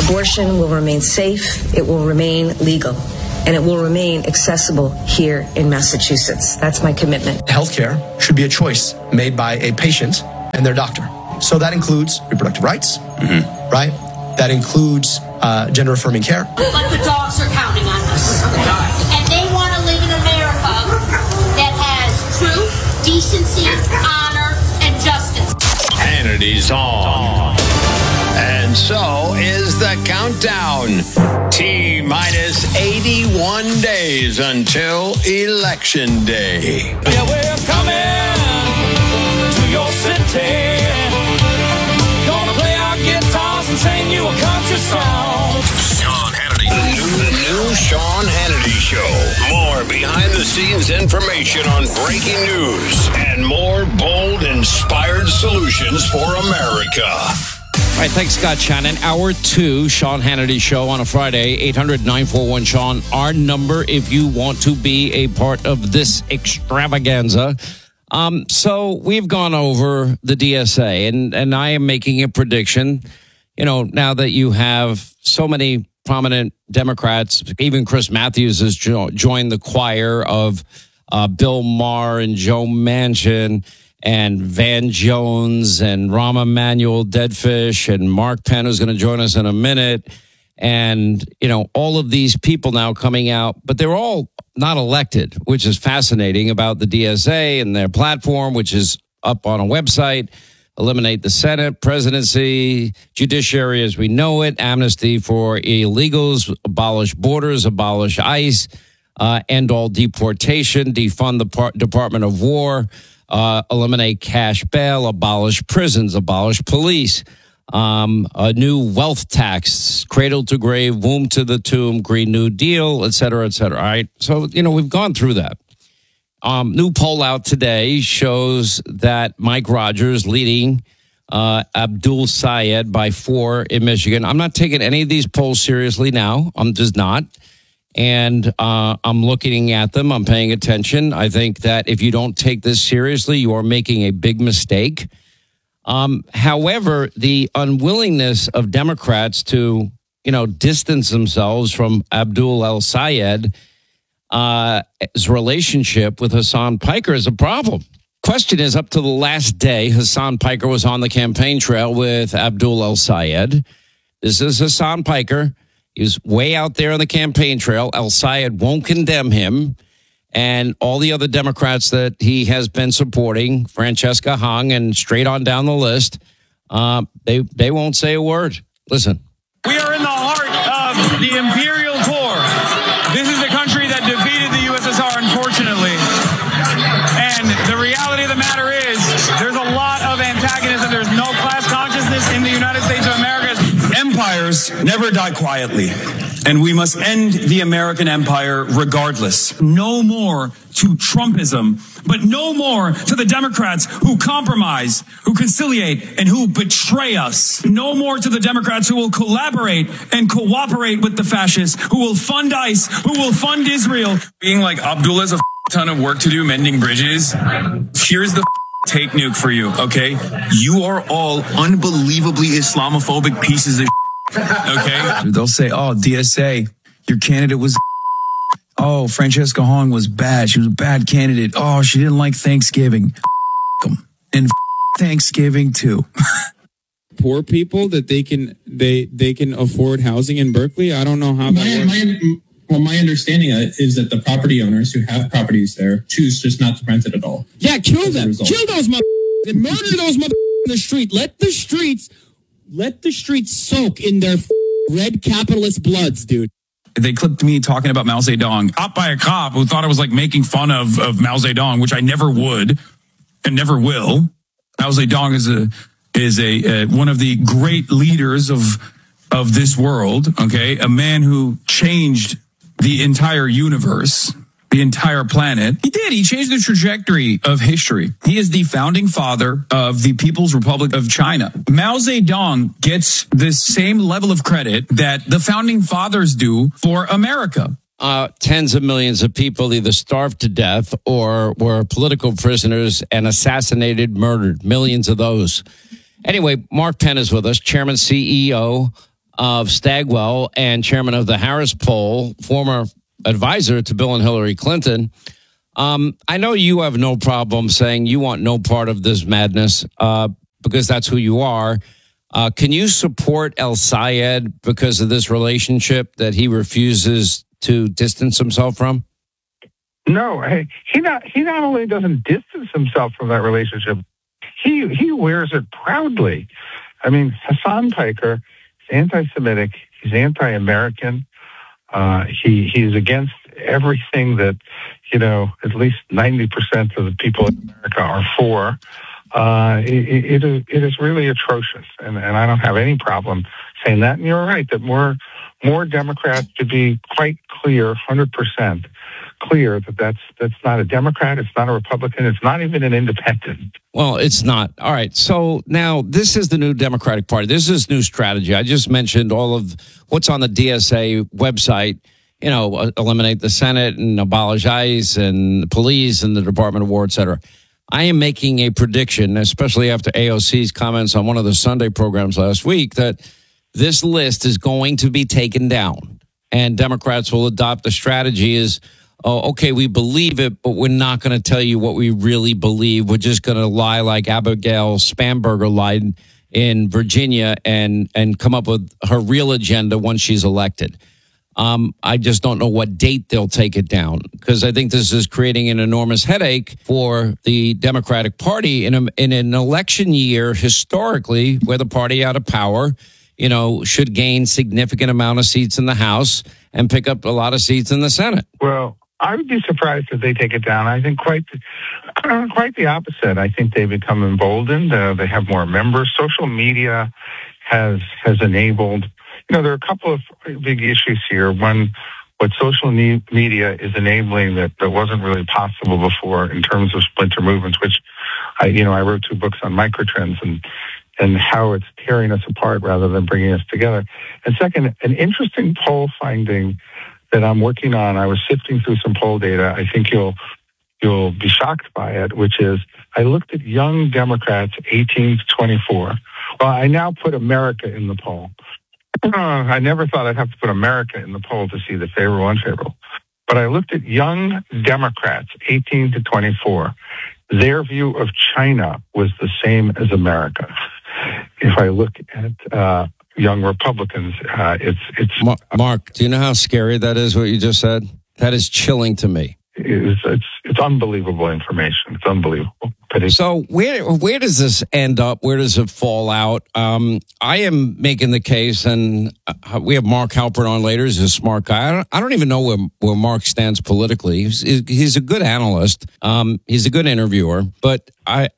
Abortion will remain safe, it will remain legal, and it will remain accessible here in Massachusetts. That's my commitment. Healthcare should be a choice made by a patient and their doctor. So that includes reproductive rights, right? That includes gender-affirming care. But the dogs are counting on us. And they want to live in America that has truth, decency, honor, and justice. Hannity's on. And so is the countdown. T-minus 81 days until Election Day. Yeah, we're coming to your city. Gonna play our guitars and sing you a country song. Sean Hannity. The new Sean Hannity Show. More behind-the-scenes information on breaking news and more bold, inspired solutions for America. All right, thanks, Scott Shannon. Hour 2, Sean Hannity Show on a Friday, 800-941-SEAN. Our number if you want to be a part of this extravaganza. So we've gone over the DSA, and I am making a prediction. You know, now that you have so many prominent Democrats, even Chris Matthews has joined the choir of Bill Maher and Joe Manchin and Van Jones and Rahm Emanuel Deadfish and Mark Penn, who's going to join us in a minute. And, you know, all of these people now coming out, but they're all not elected, which is fascinating about the DSA and their platform, which is up on a website. Eliminate the Senate, presidency, judiciary as we know it, amnesty for illegals, abolish borders, abolish ICE, end all deportation, defund the Department of War, eliminate cash bail, abolish prisons, abolish police, a new wealth tax, cradle to grave, womb to the tomb, Green New Deal, et cetera, et cetera. All right. So, you know, we've gone through that. New poll out today shows that Mike Rogers leading Abdul Sayed by 4 in Michigan. I'm not taking any of these polls seriously now. I'm just not. And I'm looking at them. I'm paying attention. I think that if you don't take this seriously, you are making a big mistake. However, the unwillingness of Democrats to, you know, distance themselves from Abdul El-Sayed, his relationship with Hassan Piker is a problem. Question is, up to the last day, Hassan Piker was on the campaign trail with Abdul El-Sayed. This is Hassan Piker. He was way out there on the campaign trail. El-Sayed won't condemn him. And all the other Democrats that he has been supporting, Francesca Hung and straight on down the list, they won't say a word. Listen. We are in the heart of the imperial core. This is the country that defeated the USSR, unfortunately. And the reality of the matter is there's a lot of antagonism. There's no class consciousness in the United States of America. Empires never die quietly, and we must end the American empire regardless. No more to Trumpism, but no more to the Democrats who compromise, who conciliate, and who betray us. No more to the Democrats who will collaborate and cooperate with the fascists, who will fund ICE, who will fund Israel. Being like Abdullah's a ton of work to do mending bridges. Here's the take nuke for you, okay? You are all unbelievably Islamophobic pieces of okay? They'll say, oh, DSA, your candidate was oh, Francesca Hong was bad. She was a bad candidate. Oh, she didn't like Thanksgiving. And Thanksgiving too. Poor people that they can afford housing in Berkeley. I don't know how that works. Well, my understanding is that the property owners who have properties there choose just not to rent it at all. Yeah, kill them. Kill those motherfuckers and murder those motherfuckers in the street. Let the streets soak in their red capitalist bloods, dude. They clipped me talking about Mao Zedong, up by a cop who thought I was like making fun of Mao Zedong, which I never would and never will. Mao Zedong is a one of the great leaders of this world. Okay, a man who changed the entire universe, the entire planet. He did. He changed the trajectory of history. He is the founding father of the People's Republic of China. Mao Zedong gets the same level of credit that the founding fathers do for America. Tens of millions of people either starved to death or were political prisoners and assassinated, murdered. Millions of those. Anyway, Mark Penn is with us, Chairman, CEO of Stagwell and chairman of the Harris poll, former advisor to Bill and Hillary Clinton. I know you have no problem saying you want no part of this madness because that's who you are. Can you support El Sayed because of this relationship that he refuses to distance himself from? No, he not only doesn't distance himself from that relationship, he wears it proudly. I mean, Hassan Piker is anti-Semitic. He's anti-American. He's against everything that, at least 90% of the people in America are for. It is really atrocious, and I don't have any problem saying that. And you're right that more Democrats should be quite clear, 100% clear that's not a Democrat, it's not a Republican, it's not even an independent. Well, it's not. All right. So now this is the new Democratic Party. This is new strategy. I just mentioned all of what's on the DSA website. Eliminate the Senate and abolish ICE and the police and the Department of War, et cetera. I am making a prediction, especially after AOC's comments on one of the Sunday programs last week, that this list is going to be taken down. And Democrats will adopt the strategy is, okay, we believe it, but we're not going to tell you what we really believe. We're just going to lie like Abigail Spanberger lied in Virginia and come up with her real agenda once she's elected. I just don't know what date they'll take it down because I think this is creating an enormous headache for the Democratic Party in an election year historically where the party out of power, should gain significant amount of seats in the House and pick up a lot of seats in the Senate. Well, I would be surprised if they take it down. I think quite the opposite. I think they become emboldened. They have more members. Social media has enabled. There are a couple of big issues here. One, what social media is enabling that wasn't really possible before in terms of splinter movements, which I wrote 2 books on microtrends and how it's tearing us apart rather than bringing us together. And second, an interesting poll finding that I'm working on. I was sifting through some poll data. I think you'll be shocked by it, which is I looked at young Democrats, 18 to 24. Well, I now put America in the poll. I never thought I'd have to put America in the poll to see the favorable and unfavorable. But I looked at young Democrats, 18 to 24. Their view of China was the same as America. If I look at young Republicans, it's Mark, do you know how scary that is, what you just said? That is chilling to me. It's unbelievable information. It's unbelievable. So where does this end up? Where does it fall out? I am making the case, and we have Mark Halpern on later. He's a smart guy. I don't even know where Mark stands politically. He's a good analyst. He's a good interviewer. But I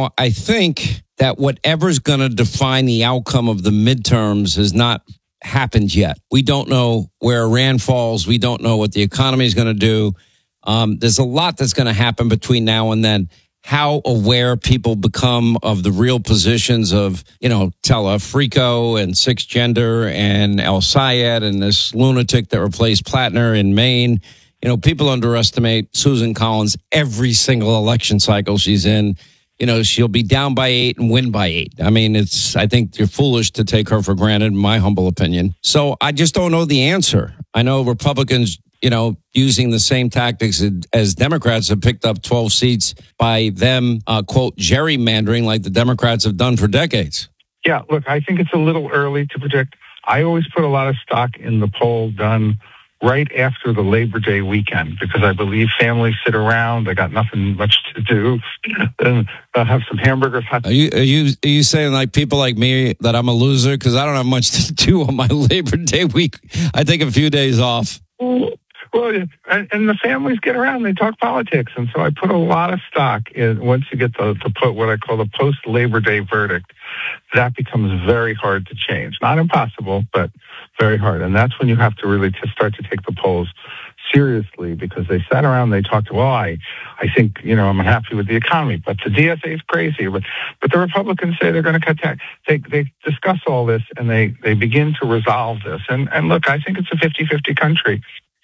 think that whatever's going to define the outcome of the midterms has not happened yet. We don't know where Iran falls. We don't know what the economy is going to do. There's a lot that's going to happen between now and then. How aware people become of the real positions of, Telefrico and Sixth Gender and El Sayed and this lunatic that replaced Plattner in Maine. People underestimate Susan Collins every single election cycle she's in. She'll be down by 8 and win by 8. I mean, I think you're foolish to take her for granted, in my humble opinion. So I just don't know the answer. I know Republicans, using the same tactics as Democrats have picked up 12 seats by them, quote, gerrymandering like the Democrats have done for decades. Yeah, look, I think it's a little early to predict. I always put a lot of stock in the poll done right after the Labor Day weekend because I believe families sit around. They got nothing much to do. And have some hamburgers. Are you saying like people like me that I'm a loser because I don't have much to do on my Labor Day week? I take a few days off. Well, and the families get around, they talk politics. And so I put a lot of stock in once you get to put what I call the post-Labor Day verdict, that becomes very hard to change. Not impossible, but very hard. And that's when you have to really start to take the polls seriously because they sat around, they talked, I think, I'm happy with the economy, but the DSA is crazy. But the Republicans say they're going to cut tax. They discuss all this and they begin to resolve this. And look, I think it's a 50-50 country.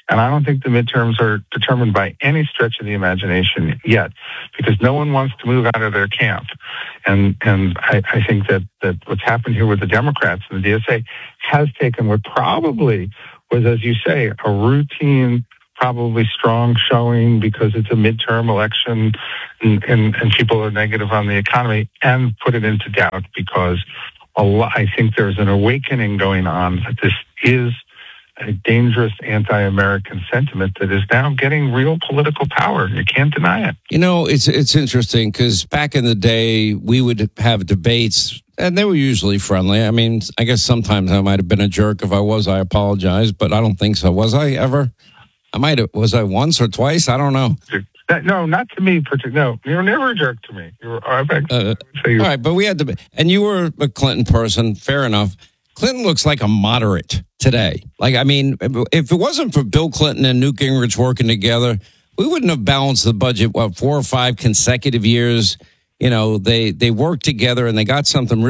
And I don't think the midterms are determined by any stretch of the imagination yet, because no one wants to move out of their camp. And I think that what's happened here with the Democrats and the DSA has taken what probably was, as you say, a routine, probably strong showing because it's a midterm election and people are negative on the economy, and put it into doubt because I think there's an awakening going on that this is a dangerous anti-American sentiment that is now getting real political power. You can't deny it. You know, it's interesting because back in the day, we would have debates, and they were usually friendly. I mean, I guess sometimes I might have been a jerk. If I was, I apologize, but I don't think so. Was I ever? Was I once or twice? I don't know. No, not to me. No, you were never a jerk to me. You were, all right, but we had to, and you were a Clinton person. Fair enough. Clinton looks like a moderate today. Like, I mean, if it wasn't for Bill Clinton and Newt Gingrich working together, we wouldn't have balanced the budget, 4 or 5 consecutive years. You know, they worked together and they got something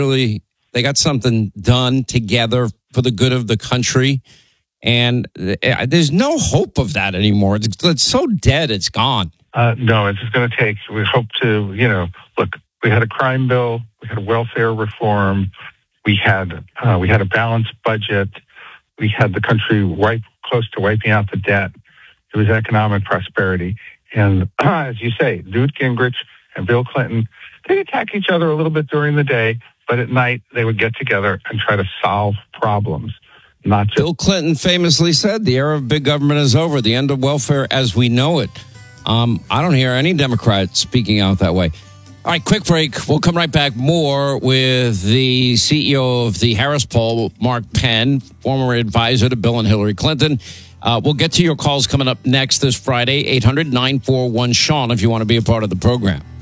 done together for the good of the country. And there's no hope of that anymore. It's so dead. It's gone. No, it's just going to take, we hope to, look, we had a crime bill, we had a welfare reform, we had a balanced budget, we had the country close to wiping out the debt. It was economic prosperity. And as you say, Newt Gingrich and Bill Clinton, they attack each other a little bit during the day, but at night they would get together and try to solve problems. Not just Bill Clinton famously said, the era of big government is over, the end of welfare as we know it. I don't hear any Democrats speaking out that way. All right, quick break. We'll come right back. More with the CEO of the Harris Poll, Mark Penn, former advisor to Bill and Hillary Clinton. We'll get to your calls coming up next this Friday, 800-941-SEAN, if you want to be a part of the program.